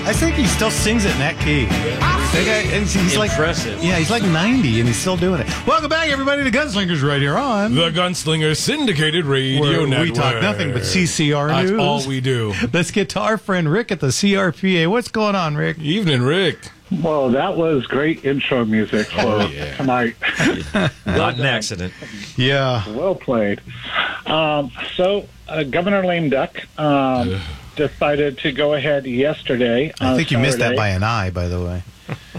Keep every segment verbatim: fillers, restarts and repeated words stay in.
I think he still sings it in that key. That guy, and he's Impressive. like, yeah, he's like ninety, and he's still doing it. Welcome back, everybody, to Gunslingers right here on The Gunslinger Syndicated Radio where Network. we talk nothing but C C R That's news. all we do. Let's get to our friend Rick at the C R P A. What's going on, Rick? Evening, Rick. Well, that was great intro music for Oh, yeah. tonight. Not an accident. Yeah. Well played. Um, so, uh, Governor Lame Duck um, decided to go ahead yesterday. I on think you missed that Saturday, by an eye, by the way.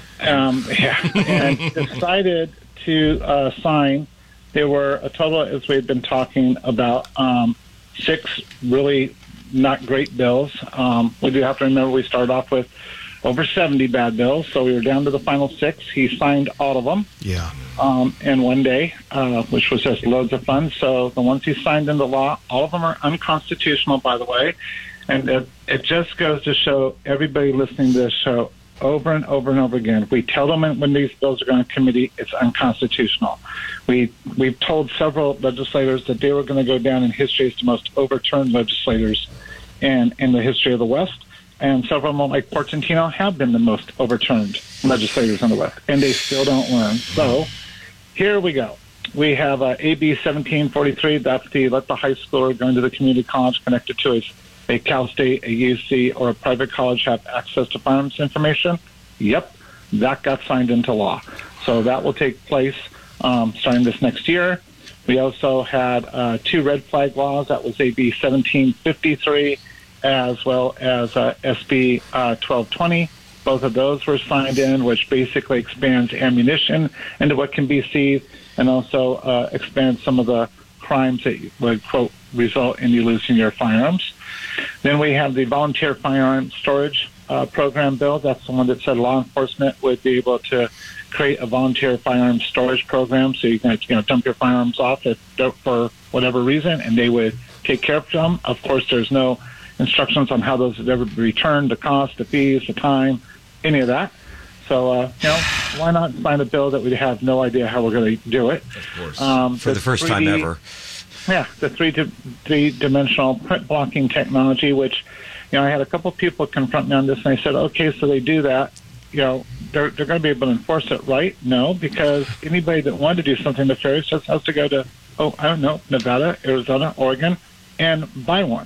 Um, yeah, and decided to uh, sign. There were a total, as we've been talking about, um, six really not great bills. Um, we do have to remember we started off with over seventy bad bills, so we were down to the final six. He signed all of them Yeah. um, in one day, uh, which was just loads of fun. So the ones he signed into law, all of them are unconstitutional, by the way. And it, it just goes to show everybody listening to this show over and over and over again. We tell them when these bills are going to committee, it's unconstitutional. We, we've told several legislators that they were going to go down in history as the most overturned legislators in, in the history of the West. And several of them, like Portantino, have been the most overturned legislators in the West, and they still don't learn. So here we go. We have uh, A B seventeen forty-three. That's the let the high schooler going to the community college connected to a, a Cal State, a U C, or a private college have access to firearms information. Yep, that got signed into law. So that will take place um, starting this next year. We also had uh, two red flag laws. That was A B seventeen fifty-three. As well as uh, S B uh, twelve twenty. Both of those were signed in, which basically expands ammunition into what can be seized and also uh, expands some of the crimes that would, quote, result in you losing your firearms. Then we have the volunteer firearm storage uh, program bill. That's the one that said law enforcement would be able to create a volunteer firearm storage program so you can you know, dump your firearms off if, for whatever reason, and they would take care of them. Of course, there's no instructions on how those would ever be returned, the cost, the fees, the time, any of that. So, uh, you know, why not sign a bill that we have no idea how we're going to do it? Of course. Um, For the first time ever. Yeah, the three di- three-dimensional print blocking technology, which, you know, I had a couple people confront me on this, and I said, okay, so they do that. You know, they're, they're going to be able to enforce it, right? No, because anybody that wanted to do something nefarious just has to go to, oh, I don't know, Nevada, Arizona, Oregon, and buy one.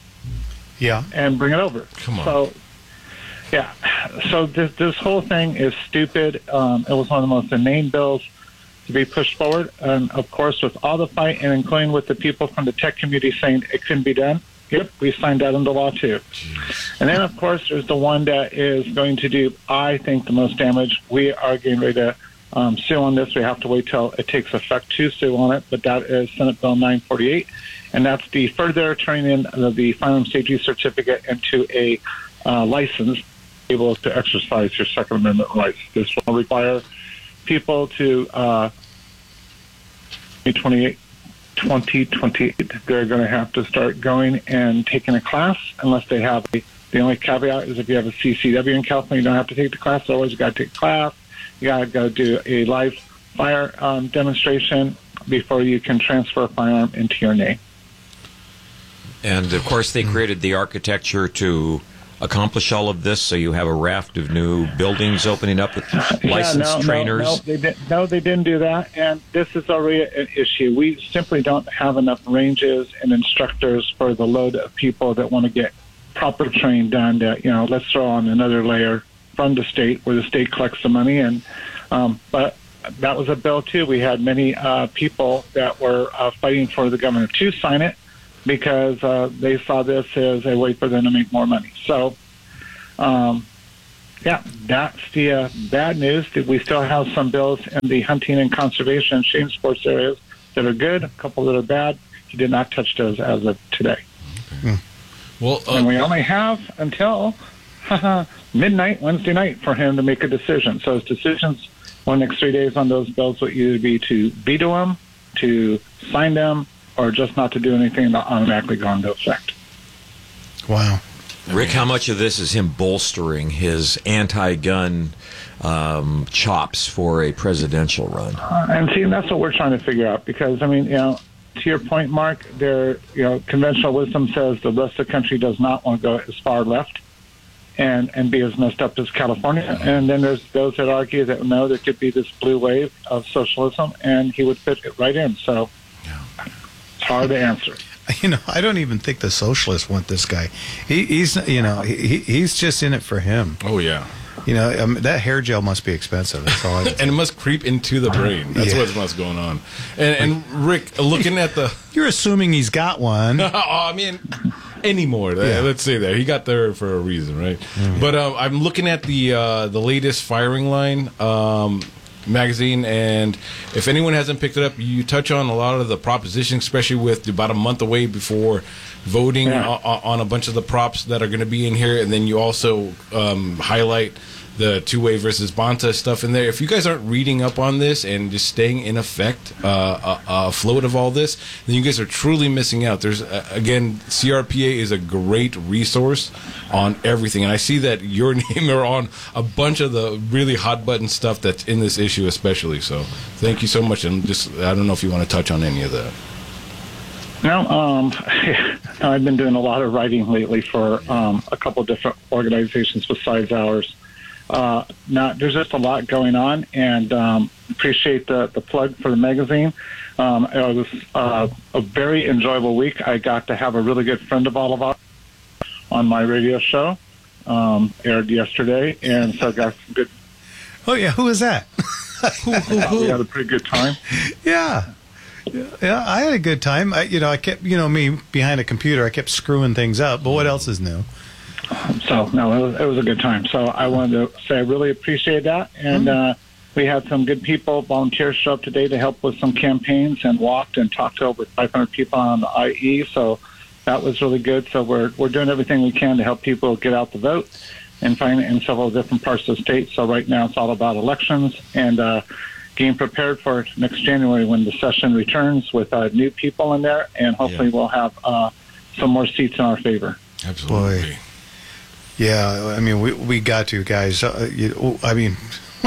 Yeah. And bring it over. Come on. So, yeah. So this this whole thing is stupid. Um, it was one of the most inane bills to be pushed forward. And, of course, with all the fight and including with the people from the tech community saying it couldn't be done, yep, we signed that into law, too. Jeez. And then, of course, there's the one that is going to do, I think, the most damage. We are getting ready to um, sue on this. We have to wait till it takes effect to sue on it, but that is Senate Bill nine forty-eight. And that's the further turning in uh, the firearm safety certificate into a uh, license, able to exercise your Second Amendment rights. This will require people to uh, twenty twenty-eight, they're going to have to start going and taking a class unless they have a, the only caveat is if you have a C C W in California, you don't have to take the class. Otherwise, you got to take a class. You got to go do a live fire um, demonstration before you can transfer a firearm into your name. And, of course, they created the architecture to accomplish all of this, so you have a raft of new buildings opening up with licensed yeah, no, trainers. No, no, they did, no, they didn't do that, and this is already an issue. We simply don't have enough ranges and instructors for the load of people that want to get proper training done. That, you know, let's throw on another layer from the state, where the state collects the money, and um, but that was a bill too. We had many uh, people that were uh, fighting for the governor to sign it, because uh, they saw this as a way for them to make more money. So, um, yeah, that's the uh, bad news. We still have some bills in the hunting and conservation and shame sports areas that are good, a couple that are bad. He did not touch those as of today. Okay. Well, uh, and we only have until midnight Wednesday night for him to make a decision. So his decisions for the next three days on those bills will either be to veto them, to sign them, or just not to do anything that automatically go into effect. Wow. Rick, how much of this is him bolstering his anti-gun um, chops for a presidential run? Uh, and see, that's what we're trying to figure out, because, I mean, you know, to your point, Mark, there, you know, conventional wisdom says the rest of the country does not want to go as far left and, and be as messed up as California. And then there's those that argue that, no, there could be this blue wave of socialism, and he would fit it right in. So it's hard to answer. You know, I don't even think the socialists want this guy. He, he's, you know, he, he's just in it for him. Oh, yeah. You know, um, that hair gel must be expensive. That's all I And it must creep into the brain. That's Yeah. what's, what's going on. And, and Rick, looking at the... You're assuming he's got one. oh, I mean, anymore. Yeah. Let's say that. He got there for a reason, right? But um, I'm looking at the uh, the latest Firing Line um, magazine, and if anyone hasn't picked it up, you touch on a lot of the propositions, especially with about a month away before voting Yeah. on, on a bunch of the props that are going to be in here, and then you also um, highlight the two-way versus Bonta stuff in there. If you guys aren't reading up on this and just staying in effect, uh, uh, afloat of all this, then you guys are truly missing out. There's, uh, again, C R P A is a great resource on everything. And I see that your name are on a bunch of the really hot-button stuff that's in this issue especially. So thank you so much. And just, I don't know if you want to touch on any of that. No, um, I've been doing a lot of writing lately for um, a couple of different organizations besides ours. Uh, now, there's just a lot going on, and um, appreciate the, the plug for the magazine. Um, it was uh, a very enjoyable week. I got to have a really good friend of all of us on my radio show, um, aired yesterday, and so I got some good. Oh, yeah. Who is that? We had a pretty good time. Yeah. Yeah, I had a good time. I, you know, I kept, you know, me behind a computer, I kept screwing things up, but what else is new? So, no, it was, it was a good time. So I wanted to say I really appreciate that. And uh, we had some good people, volunteers show up today to help with some campaigns and walked and talked to over five hundred people on the I E. So that was really good. So we're we're doing everything we can to help people get out the vote and find it in several different parts of the state. So right now it's all about elections and uh, getting prepared for next January when the session returns with uh, new people in there. And hopefully Yeah. we'll have uh, some more seats in our favor. Absolutely. Boy. Yeah, I mean, we we got to, guys. Uh, you, I mean,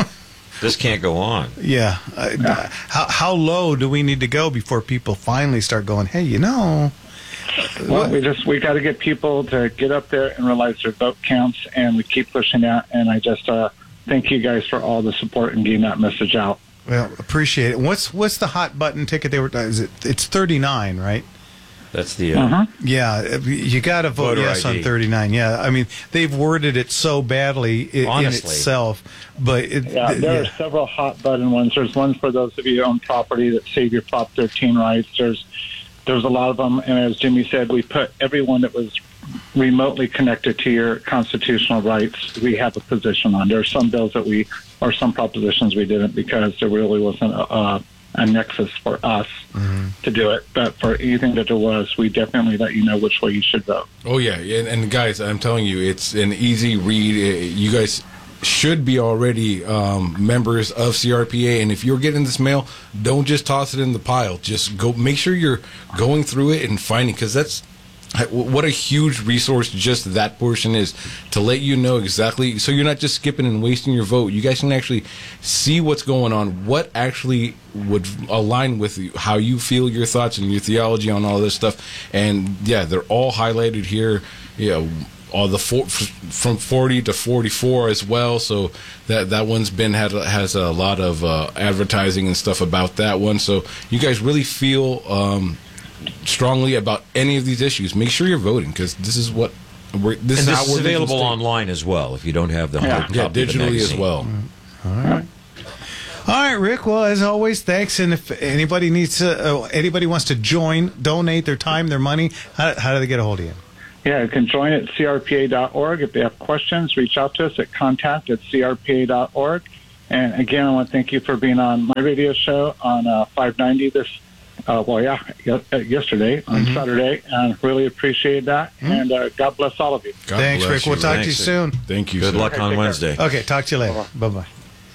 This can't go on. yeah. Uh, how how low do we need to go before people finally start going, hey, you know? Well, we just we got to get people to get up there and realize their vote counts, and we keep pushing that. And I just uh, thank you guys for all the support and getting that message out. Well, appreciate it. What's what's the hot button ticket they were? Is it? It's thirty-nine, right? That's the uh, Uh-huh. Yeah, you got to vote Voter yes I D. on thirty-nine. Yeah, I mean they've worded it so badly i- in Honestly. itself, but it, Yeah, th- there yeah. are several hot button ones. There's ones for those of you who own property that save your Prop thirteen rights. There's there's a lot of them, and as Jimmy said, we put everyone that was remotely connected to your constitutional rights. We have a position on. There are some bills that we or some propositions we didn't because there really wasn't a, a, a nexus for us to do it. But for anything that there was, we definitely let you know which way you should vote. Oh yeah, and, and guys, I'm telling you, it's an easy read. Uh, You guys should be already um, members of C R P A, and if you're getting this mail, don't just toss it in the pile. Just go, make sure you're going through it and finding, because that's what a huge resource just that portion is, to let you know exactly, so you're not just skipping and wasting your vote. You guys can actually see what's going on, what actually would align with you, how you feel, your thoughts and your theology on all this stuff. And yeah, they're all highlighted here. Yeah, all the four, from forty to forty-four as well. So that that one's been had has a lot of uh, advertising and stuff about that one. So you guys really feel um, strongly about any of these issues, make sure you're voting, because this is what we're, this and is how this is we're living available state. online as well if you don't have the Yeah. hard Yeah, copy of the digitally as magazine. well. All right. All right, Rick. Well, as always, thanks. And if anybody needs to, uh, anybody wants to join, donate their time, their money, how, how do they get a hold of you? Yeah, you can join at C R P A dot org. If they have questions, reach out to us at contact at C R P A dot org. And again, I want to thank you for being on my radio show on uh, five ninety this, uh, well, yeah, y- uh, yesterday on Mm-hmm. Saturday. And really appreciate that. And uh, God bless all of you. God Thanks, bless Rick. We'll you. talk to you Thanks. soon. Thank you. Good sir. luck Okay, on take care. Wednesday. Okay, talk to you later. Bye bye.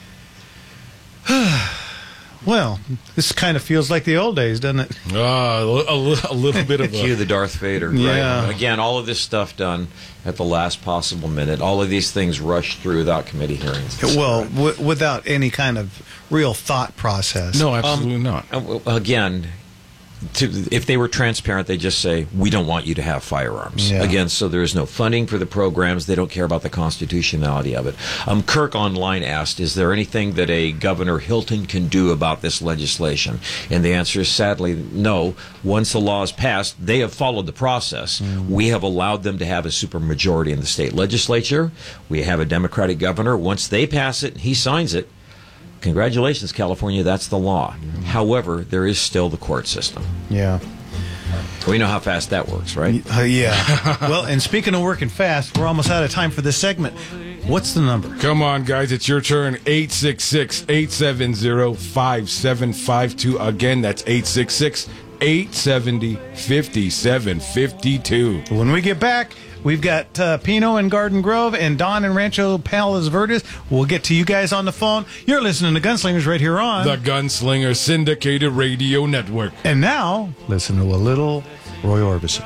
Well, this kind of feels like the old days, doesn't it? Uh, a, li- a little bit of Cue a, the Darth Vader. Right? Yeah. Again, all of this stuff done at the last possible minute. All of these things rushed through without committee hearings. Well, w- without any kind of real thought process. no, absolutely not. Uh, well, Again, to, if they were transparent, they just say, we don't want you to have firearms. Yeah. Again, so there is no funding for the programs. They don't care about the constitutionality of it. Um, Kirk online asked, is there anything that a Governor Hilton can do about this legislation? And the answer is sadly no. Once the law is passed, they have followed the process. Mm. We have allowed them to have a supermajority in the state legislature. We have a Democratic governor. Once they pass it, he signs it. Congratulations, California, that's the law. Mm. However, there is still the court system. Yeah. We know how fast that works, right? Uh, yeah. Well, and speaking of working fast, we're almost out of time for this segment. What's the number? Come on, guys. It's your turn. eight six six, eight seven zero, five seven five two. Again, that's eight six six, eight seven zero, five seven five two. When we get back, we've got uh, Pino in Garden Grove and Don in Rancho Palos Verdes. We'll get to you guys on the phone. You're listening to Gunslingers right here on the Gunslinger Syndicated Radio Network. And now, listen to a little Roy Orbison.